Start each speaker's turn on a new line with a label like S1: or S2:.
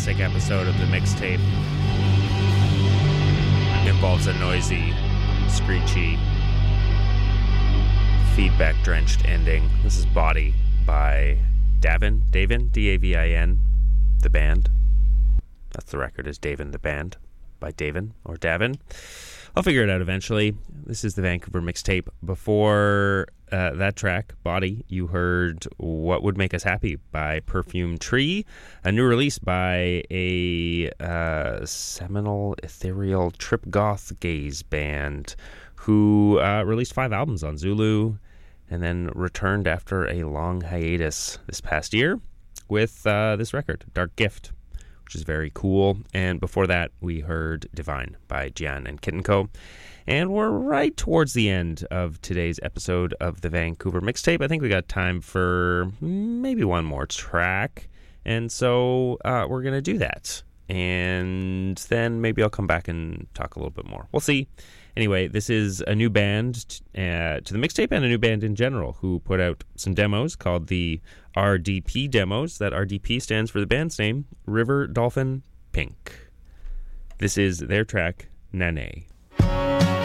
S1: classic episode of the mixtape. It involves a noisy, screechy, feedback-drenched ending. This is Body by Davin, D-A-V-I-N, the band. That's the record, is Davin the Band by Davin or Davin. I'll figure it out eventually. This is the Vancouver mixtape. Before that track, Body, you heard What Would Make Us Happy by Perfume Tree, a new release by a seminal, ethereal, trip goth gaze band who released 5 albums on Zulu and then returned after a long hiatus this past year with this record, Dark Gift, which is very cool. And before that, we heard Divine by Gian and Kit & Co. And we're right towards the end of today's episode of the Vancouver mixtape. I think we got time for maybe one more track. And so we're going to do that. And then maybe I'll come back and talk a little bit more. We'll see. Anyway, this is a new band to the mixtape and a new band in general who put out some demos called the RDP demos. That RDP stands for the band's name, River Dolphin Pink. This is their track, Nane.